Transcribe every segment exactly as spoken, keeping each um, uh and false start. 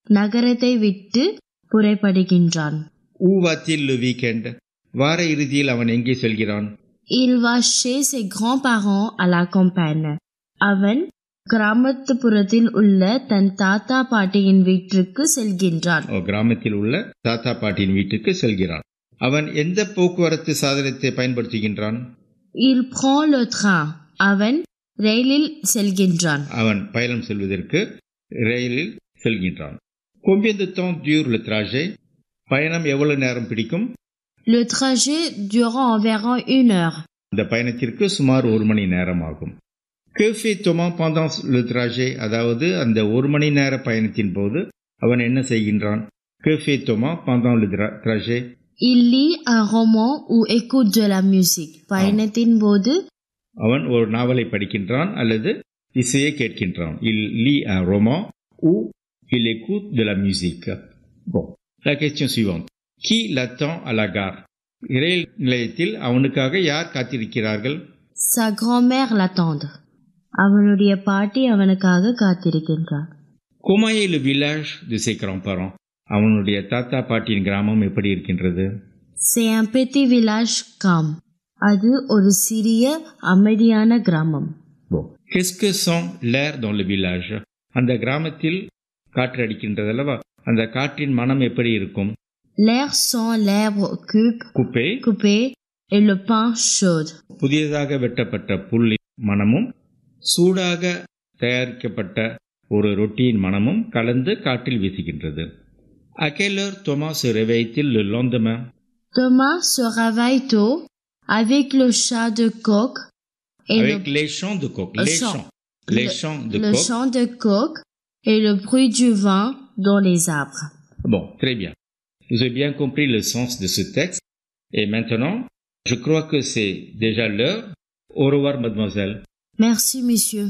நகரத்தை விட்டு புறப்படுகின்றான். Où va-t-il le week-end? வார இறுதியில் அவன் எங்கே செல்கிறான்? Il va chez ses grands-parents à la campagne. அவன் கிராமத்துப்புறத்தில் உள்ள தன் தாத்தா பாட்டியின் வீட்டிற்கு செல்கின்றான். கிராமத்தில் உள்ள தாத்தா பாட்டியின் வீட்டுக்கு செல்கிறான். அவன் எந்த போக்குவரத்து சாதனத்தை பயன்படுத்துகின்றான்? Il prend le train. அவன் ரயிலில் செல்கின்றான். அவன் பயணம் செல்வதற்கு ரயிலில் செல்கின்றான். Combien de temps dure le trajet? பயணம் எவ்வளவு நேரம் பிடிக்கும்? Le trajet dure environ une heure. இந்த பயணத்திற்கு சுமார் ஒரு மணி நேரம் ஆகும். Que fait Thomas pendant le trajet? அதாவது அந்த ஒரு மணி நேர பயணத்தின் போது அவன் என்ன செய்கின்றான்? Que fait Thomas pendant le trajet? Il lit un roman ou écoute de la musique. பயணத்தின் போது அவன் ஒரு நாவலை படிக்கின்றான் அல்லது இசையை கேட்கின்றான். Il lit un roman ou il écoute de la musique. Bon, la question suivante. Qui l'attend à la gare? ரயில் நிலையத்தில் அவனுக்காக யார் காத்திருக்கிறார்கள்? Sa grand-mère l'attend. அவனுடைய பாட்டி அவனுக்காக காத்திருக்கின்றார். Comment est le village de ses grands-parents? அவனுடைய தாத்தா பாட்டியின் கிராமம் எப்படி இருக்கின்றது? C'est un petit village calme. அது ஒரு சிறிய அமைதியான கிராமம். Bon, qu'est-ce que sent l'air dans le village? அந்த கிராமத்தில் காற்று அடிக்கின்றது அல்லவா? அந்த காற்றின் மனம் எப்படி இருக்கும்? L'air sent l'herbe coupée, coupée et le pain chaud. புதியதாக வெட்டப்பட்ட புல்லின் மனமும் சூடாக தயாரிக்கப்பட்ட ஒரு ரொட்டியின் மனமும் கலந்து காற்றில் வீசுகின்றது. À quelle heure Thomas se réveille-t-il le lendemain? Thomas se réveille tôt avec le chant de coq et avec le... les chants de coq, les chants, les le... chants de le coq. chant de coq et le bruit du vent dans les arbres. Bon, très bien. Vous avez bien compris le sens de ce texte. Et maintenant, je crois que c'est déjà l'heure. Au revoir, mademoiselle. Merci, monsieur.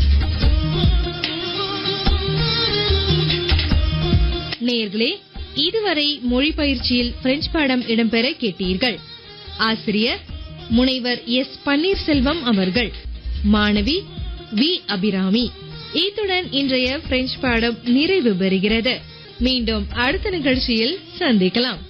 நேயர்களே, இதுவரை மொழி பயிற்சியில் French பாடம் இடம்பெற கேட்டீர்கள். ஆசிரியர் முனைவர் S Panneerselvam அவர்கள், மாணவி வி அபிராமி. இத்துடன் இன்றைய பிரெஞ்சு பாடம் நிறைவு பெறுகிறது. மீண்டும் அடுத்த நிகழ்ச்சியில் சந்திக்கலாம்.